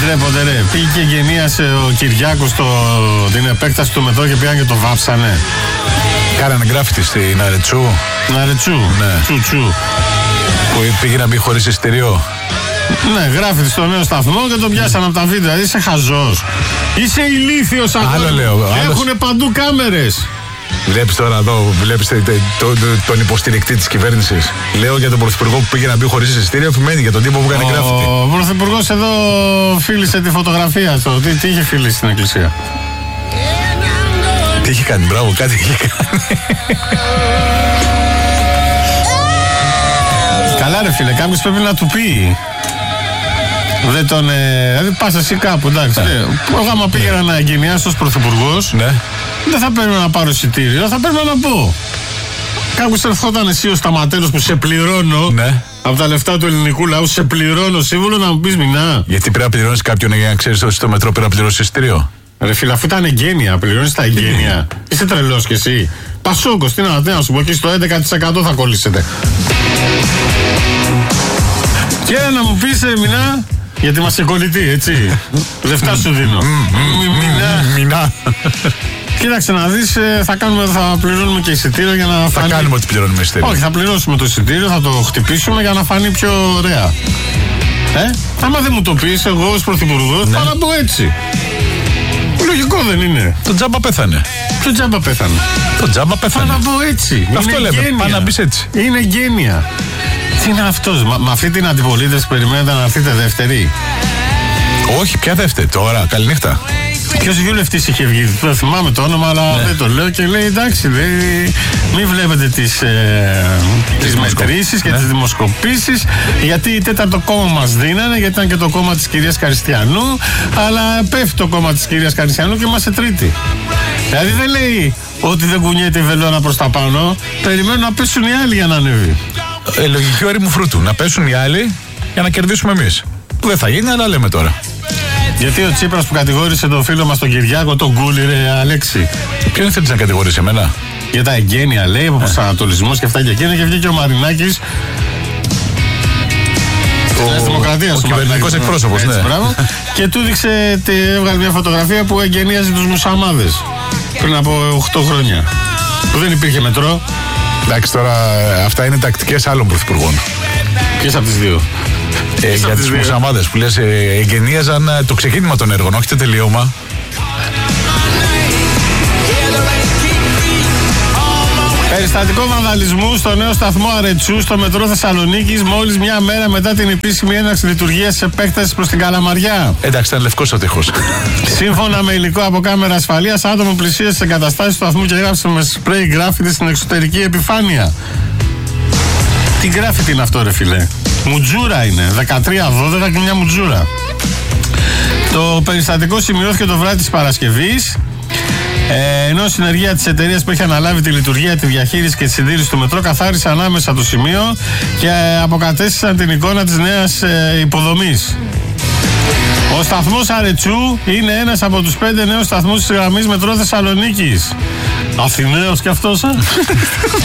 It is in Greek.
τρέπονται, ρε. Πήγε και γενίασε ο Κυριάκος την επέκταση του μετρό και πήγαν και το βάψανε. Κάνανε γκράφιτι στην Αρετσού. Αρετσού, ναι. Τσουτσού. Που πήγε να μπει χωρίς εισιτήριο. Ναι, γράφεται στο νέο σταθμό και το πιάσανε από τα βίντεο. Δηλαδή είσαι χαζός. Είσαι ηλίθιος ακόμα. Άλλο λέω. Έχουνε παντού κάμερες. Βλέπεις τώρα εδώ, βλέπεις τον υποστηρικτή της κυβέρνησης. Λέω για τον πρωθυπουργό που πήγε να μπει χωρίς εισιτήριο, επιμένει για τον τύπο που κάνει γκράφιτι. Ο πρωθυπουργός εδώ φίλησε τη φωτογραφία του. Τι είχε φίλησει στην εκκλησία. Τι είχε κάνει, μπράβο, κάτι είχε κάνει. Καλά ρε φίλε, κάποιος πρέπει να του πει. Δεν τον. Δηλαδή πας εσύ κάπου, εντάξει. Εγώ άμα πήγαινα να εγκαινιάσω ως πρωθυπουργός, δεν θα παίρνω να πάρω εισιτήριο, θα παίρνω να πω. Κάποιος ερχόταν εσύ ο Σταματέλος που σε πληρώνω. Από τα λεφτά του ελληνικού λαού, σε πληρώνω σύμβολο να μου πεις μηνά. Γιατί πρέπει να πληρώνεις κάποιον για να ξέρεις ότι στο μετρό πρέπει να πληρώσεις εισιτήριο. Ρε φίλε, αφού ήταν εγγένεια, πληρώνεις τα εγγένεια. Είσαι τρελός κι εσύ. Πασόκος, τι να σου πω, εκεί στο 11% θα κολλήσετε. Και να μου πεις μηνά, γιατί είμαστε κολλητοί, έτσι. Λεφτά σου δίνω. Μηνά. Κοίταξε να δεις, θα πληρώνουμε και εισιτήριο για να φανεί. Θα κάνουμε ότι πληρώνουμε εισιτήριο. Όχι, θα πληρώσουμε το εισιτήριο, θα το χτυπήσουμε για να φανεί πιο ωραία. Άμα δεν μου το πεις, εγώ ως πρωθυπουργός, θα να πω έτσι. Λογικό δεν είναι. Το τζάμπα πέθανε. Το τζάμπα πέθανε. Το τζάμπα πέθανε. Θα να πω έτσι. Αυτό λέμε. Πά να μπεις έτσι. Είναι γένεια. Τι είναι αυτός, με αυτή την αντιπολίτευση περιμένετε να έρθετε δεύτερη. Όχι, ποια δεύτερη, τώρα, καληνύχτα. Ποιος βουλευτής είχε βγει, δεν θυμάμαι το όνομα, αλλά δεν το λέω και λέει εντάξει, μην βλέπετε τις μετρήσεις και τις δημοσκοπήσεις, γιατί τέταρτο κόμμα μας δίνανε, γιατί ήταν και το κόμμα της κυρίας Καριστιανού, αλλά πέφτει το κόμμα της κυρίας Καριστιανού και είμαστε τρίτη. Δηλαδή δεν λέει ότι δεν κουνιέται η βελόνα προς τα πάνω, περιμένουν να πέσουν οι άλλοι για να ανέβει. Λογική όρη μου φρούτου, να πέσουν οι άλλοι για να κερδίσουμε εμείς. Που δεν θα γίνει, αλλά λέμε τώρα. Γιατί ο Τσίπρας που κατηγόρησε τον φίλο μας τον Κυριάκο, τον Κούλη, ρε Αλέξη. Ποιον θέλεις να κατηγορήσει εμένα? Για τα εγγένεια, λέει, από προσανατολισμούς και αυτά και εκείνα, και βγήκε ο Μαρινάκης. Ο κυβερνητικός εκπρόσωπος, ναι. Και του δείξε, έβγαλε μια φωτογραφία που εγγενίαζε τους μουσαμάδες πριν από 8 χρόνια. Που δεν υπήρχε μετρό. Εντάξει, τώρα αυτά είναι τακτικές άλλων πρωθυπουργών. Ποιες από τις δύο? Για τις μουσαμάδες που λες, εγγενίαζαν το ξεκίνημα των έργων, όχι το τελείωμα. Περιστατικό βανδαλισμού στο νέο σταθμό Αρετσού στο μετρό Θεσσαλονίκης, μόλις μια μέρα μετά την επίσημη έναρξη λειτουργίας της επέκτασης προς την Καλαμαριά. Εντάξει, ήταν λευκός ο τείχος. Σύμφωνα με υλικό από κάμερα ασφαλείας, άτομο πλησίασε στις εγκαταστάσεις του σταθμού και έγραψε με σπρέι γκράφιτι στην εξωτερική επιφάνεια. Τι γκράφιτι είναι αυτό, ρε φιλέ? Μουτζούρα είναι. 13-12 και μια μουτζούρα. Το περιστατικό σημειώθηκε το βράδυ της Παρασκευής. Ενώ συνεργεία της εταιρείας που έχει αναλάβει τη λειτουργία, τη διαχείριση και τη συντήρηση του μετρό καθάρισε ανάμεσα το σημείο και αποκατέστησαν την εικόνα της νέας υποδομής. Ο σταθμός Αρετσού είναι ένας από τους 5 νέους σταθμούς της γραμμής μετρό Θεσσαλονίκης. Αθηναίος κι αυτός,